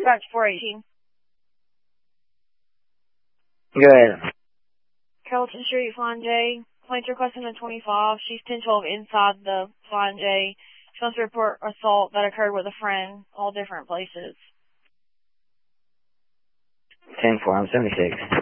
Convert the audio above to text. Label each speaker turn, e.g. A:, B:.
A: Scratch 418.
B: Go ahead.
A: Carrollton Street, Flying J. Plaintiff requesting a 25. She's 1012 inside the Flying J. She wants to report assault that occurred with a friend, all different places.
B: 10-4, I'm 76.